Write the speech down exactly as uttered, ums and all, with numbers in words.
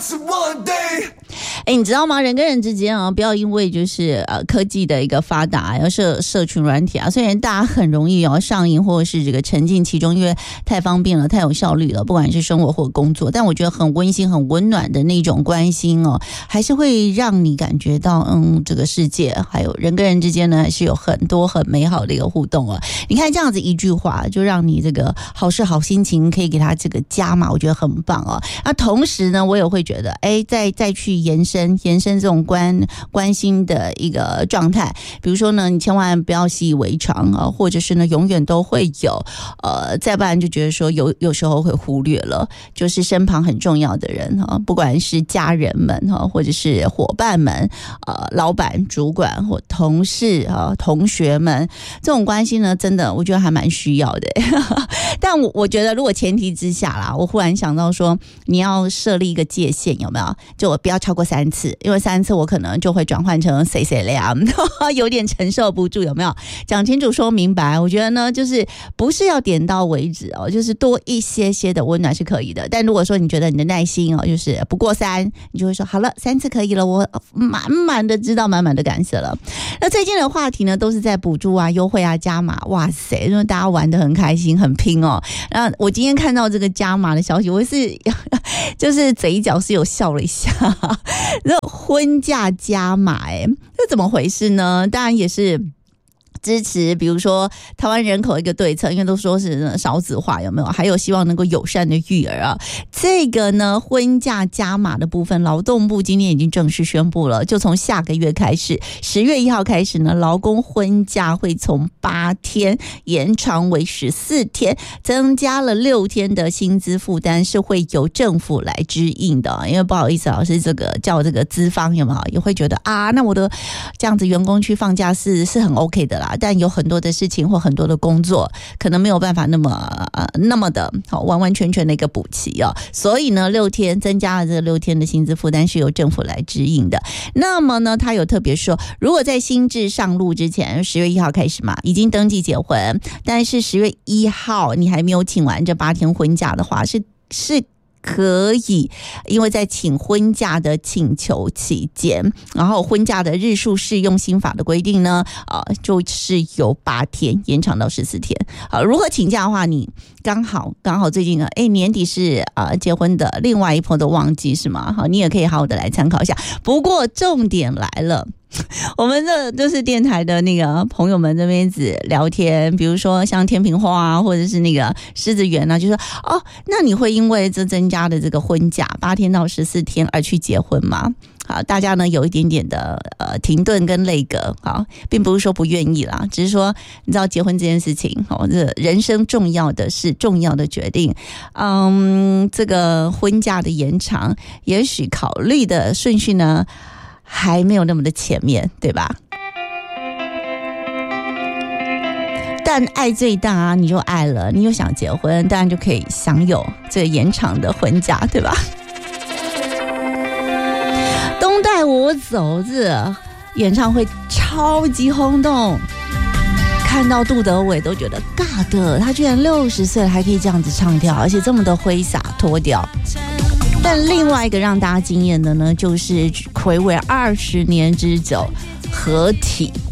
哎，你知道吗？人跟人之间啊，不要因为就是呃科技的一个发达，要社社群软体啊，虽然大家很容易要上瘾或者是这个沉浸其中，因为太方便了，太有效率了，不管是生活或工作，但我觉得很温馨、很温暖的那种关心哦，还是会让你感觉到，嗯，这个世界还有人跟人之间呢，还是有很多很美好的一个互动啊。你看这样子一句话，就让你这个好事好心情可以给他这个加码，我觉得很棒哦。那同时呢，我也会觉得，哎，再再去延伸延伸这种关关心的一个状态，比如说呢，你千万不要习以为常啊，或者是呢，永远都会有，呃，再不然就觉得说有有时候会忽略了，就是身旁很重要的人哈，不管是家人们哈，或者是伙伴们，呃，老板、主管或同事啊、同学们，这种关系呢，真的我觉得还蛮需要的。但我我觉得，如果前提之下啦，我忽然想到说，你要设立一个界限，有没有？就不要超过三次，因为三次我可能就会转换成谁谁俩，有点承受不住，有没有？讲清楚说明白，我觉得呢，就是不是要点到为止哦，就是多一些些的温暖是可以的。但如果说你觉得你的耐心哦，就是不过三，你就会说好了，三次可以了，我满满的知道，满满的感谢了。那最近的话题呢，都是在补助啊、优惠啊、加码，哇塞，因为大家玩得很开心、很拼哦。那我今天看到这个加码的消息，我是就是嘴角是有笑了一下，这婚嫁加码，哎，这怎么回事呢？当然也是支持，比如说台湾人口一个对策，因为都说是少子化，有没有？还有希望能够友善的育儿啊。这个呢，婚嫁加码的部分，劳动部今天已经正式宣布了，就从下个月开始，十月一号开始呢，劳工婚假会从八天延长为十四天，增加了六天的薪资负担是会由政府来支应的。因为不好意思，老师这个叫这个资方有没有也会觉得啊，那我的这样子员工去放假是是很 OK 的啦。但有很多的事情或很多的工作可能没有办法那么呃那么的好完完全全的一个补齐哦，所以呢六天增加了这个六天的薪资负担是由政府来支应的。那么呢他有特别说，如果在新制上路之前，十月一号开始嘛，已经登记结婚，但是十月一号你还没有请完这八天婚假的话，是是可以，因为在请婚假的请求期间，然后婚假的日数适用新法的规定呢，呃，就是由八天延长到十四天。呃，如何请假的话，你刚好刚好最近呢，哎，年底是呃结婚的另外一波的旺季是吗？好，你也可以好好的来参考一下。不过重点来了。我们这就是电台的那个朋友们这边子聊天，比如说像天平花啊，或者是那个狮子园啊，就说哦，那你会因为这增加的这个婚假八天到十四天而去结婚吗？好，大家呢有一点点的呃停顿跟泪隔，好，并不是说不愿意啦，只是说你知道结婚这件事情，哦，这人生重要的是重要的决定，嗯，这个婚假的延长，也许考虑的顺序呢。还没有那么的前面，对吧？但爱最大啊，你就爱了，你又想结婚，当然就可以享有这个延长的婚假，对吧？东带我走，这演唱会超级轰动，看到杜德伟都觉得尬的，他居然六十岁了还可以这样子唱跳，而且这么的挥洒脱掉。但另外一个让大家惊艳的呢，就是睽违二十年之久合体